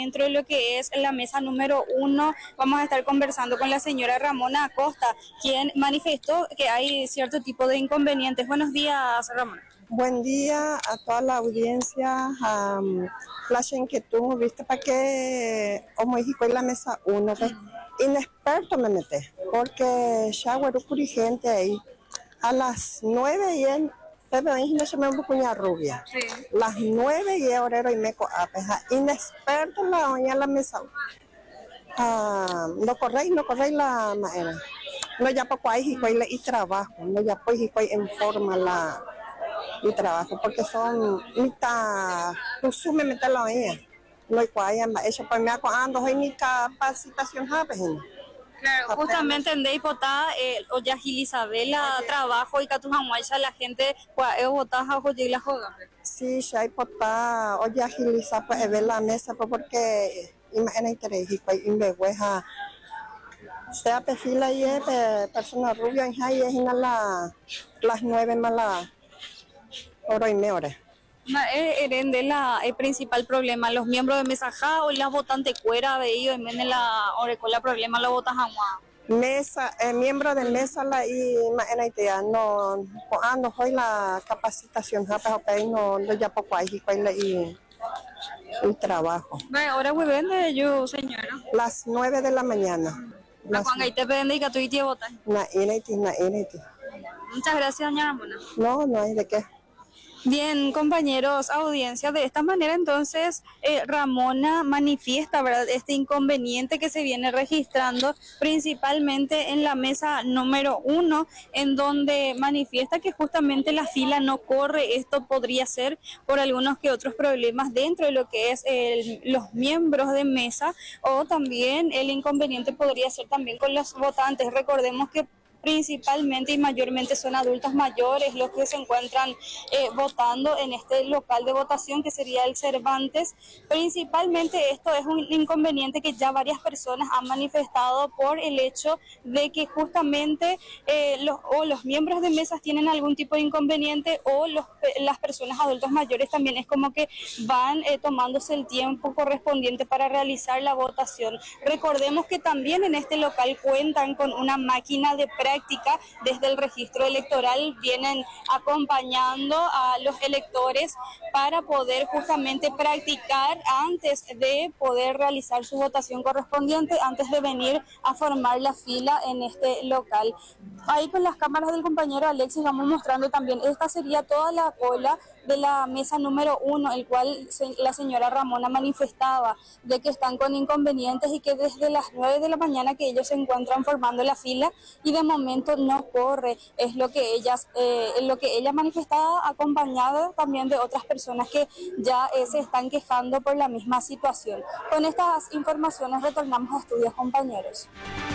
Dentro de lo que es la mesa número 1, vamos a estar conversando con la señora Ramona Acosta, quien manifestó que hay cierto tipo de inconvenientes. Buenos días, Ramona. Buen día a toda la audiencia, la inquietud, viste, para que como México en la mesa 1, inexperto me meté, porque ya hubo gente ahí, a las 9 y en pero ahí no se me puña rubia. Sí. Las 9 y orero y meco apeja. Inexperto la oña la mesa. No corréis la maera. No ya poco hay y trabajo, no ya pues en forma la y trabajo, porque son mitad, resume meter la oña. No hay cuaya, eso pues me ando hoy ni capacitación jabe. Claro, justamente en Deipotá, o ya Isabela trabajo y Catujamuacha, la gente, pues, botaja o la joda. Sí, ya hay potá, o ya Gilisa, pues, ver la mesa, pues, porque, imagínate, y pues, inbehueja, sea perfila y es persona rubia, y ahí es las 9 más la hora y media hora. El principal problema, los miembros de mesa ja o la votante cuera de ellos en vez de la orecola problema la votas agua. Mesa, miembro de mesa la y imagínate, no hoy la capacitación no ya poco hay y el trabajo. Ahora muy bien de yo, señora. Las 9 de la mañana. Cuando ahí te pende y que tú y te votas. Muchas gracias, doña Ramona. No hay de qué. Bien, compañeros, audiencia, de esta manera entonces Ramona manifiesta, ¿verdad?, este inconveniente que se viene registrando principalmente en la mesa número 1, en donde manifiesta que justamente la fila no corre. Esto podría ser por algunos que otros problemas dentro de lo que es los miembros de mesa, o también el inconveniente podría ser también con los votantes. Recordemos que principalmente y mayormente son adultos mayores los que se encuentran votando en este local de votación que sería el Cervantes. Principalmente esto es un inconveniente que ya varias personas han manifestado por el hecho de que justamente los miembros de mesas tienen algún tipo de inconveniente, o las personas adultos mayores también es como que van tomándose el tiempo correspondiente para realizar la votación. Recordemos que también en este local cuentan con una máquina de práctica. Desde el registro electoral vienen acompañando a los electores para poder justamente practicar antes de poder realizar su votación correspondiente, antes de venir a formar la fila en este local. Ahí con las cámaras del compañero Alexis vamos mostrando también, esta sería toda la cola de la mesa número 1, el cual la señora Ramona manifestaba de que están con inconvenientes y que desde las 9 de la mañana que ellos se encuentran formando la fila y de momento no corre. Es lo que ella manifestaba, acompañada también de otras personas que ya se están quejando por la misma situación. Con estas informaciones retornamos a estudios, compañeros.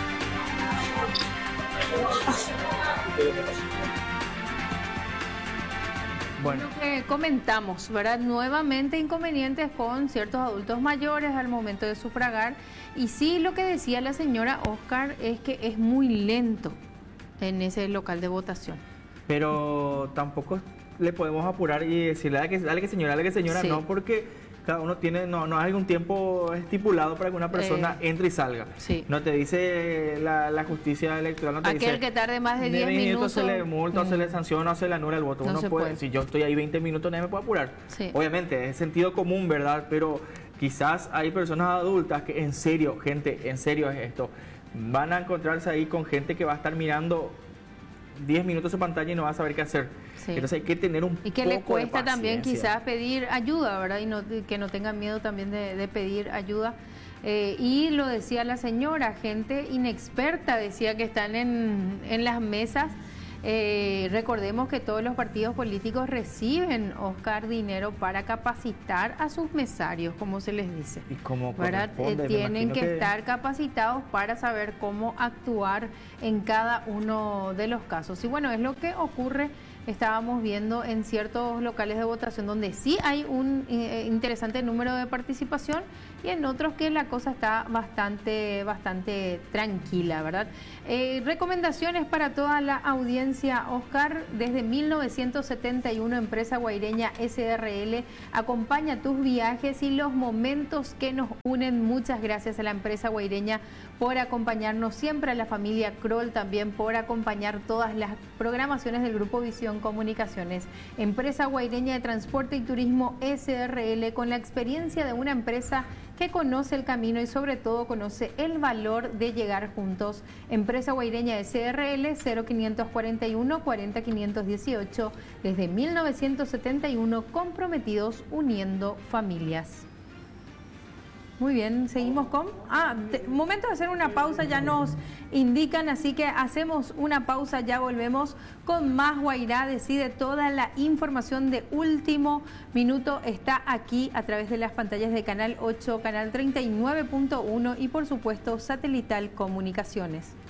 Bueno, lo que comentamos, ¿verdad? Nuevamente inconvenientes con ciertos adultos mayores al momento de sufragar. Y sí, lo que decía la señora Oscar es que es muy lento en ese local de votación. Pero tampoco le podemos apurar y decirle dale que señora, sí. No, porque cada uno tiene, no hay algún tiempo estipulado para que una persona entre y salga. Sí. No te dice la justicia electoral, no te aquel dice que tarde más de 10 minutos se le multa, o se le sanciona, o se le anula el voto. No uno puede, si yo estoy ahí 20 minutos, nadie me puede apurar. Sí. Obviamente, es sentido común, ¿verdad? Pero quizás hay personas adultas que en serio es esto. Van a encontrarse ahí con gente que va a estar mirando 10 minutos su pantalla y no va a saber qué hacer. Sí. Entonces hay que tener un poco de paciencia. Y que le cuesta también quizás pedir ayuda, ¿verdad? Y que no tengan miedo también de pedir ayuda. Y lo decía la señora, gente inexperta, decía que están en las mesas. Recordemos que todos los partidos políticos reciben, Oscar, dinero para capacitar a sus mesarios, como se les dice. Y como tienen que estar capacitados para saber cómo actuar en cada uno de los casos. Y bueno, es lo que ocurre estábamos viendo en ciertos locales de votación donde sí hay un interesante número de participación y en otros que la cosa está bastante tranquila, ¿verdad? Recomendaciones para toda la audiencia, Oscar. Desde 1971, empresa guaireña SRL acompaña tus viajes y los momentos que nos unen. Muchas gracias a la empresa guaireña por acompañarnos siempre, a la familia Kroll también por acompañar todas las programaciones del Grupo Visión Comunicaciones. Empresa guaireña de transporte y turismo SRL, con la experiencia de una empresa que conoce el camino y sobre todo conoce el valor de llegar juntos. Empresa guaireña SRL, 0541 40 518, desde 1971, comprometidos uniendo familias. Muy bien, seguimos con... momento de hacer una pausa, ya nos indican, así que hacemos una pausa, ya volvemos con más Guairá Decide. Toda la información de último minuto está aquí a través de las pantallas de Canal 8, Canal 39.1 y por supuesto Satelital Comunicaciones.